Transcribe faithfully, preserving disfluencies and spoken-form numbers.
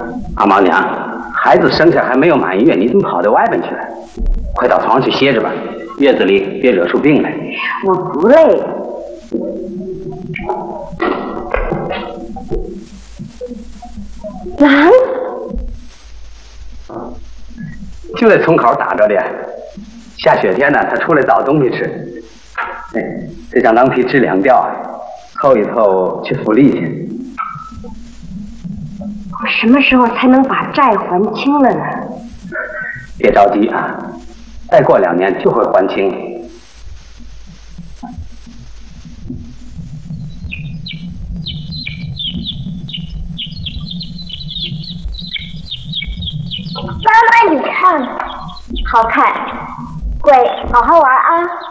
阿毛娘，孩子生下还没有满月，你怎么跑到外边去了？快到床上去歇着吧，月子里别惹出病来。 我不累。狼？ 就在村口打着的，下雪天呢，他出来找东西吃。哎，这张狼皮治两吊啊，凑一凑去福利去。 我什么时候才能把债还清了呢？ 别着急啊，再过两年就会还清。 妈妈，你看，好看。乖，好好玩啊。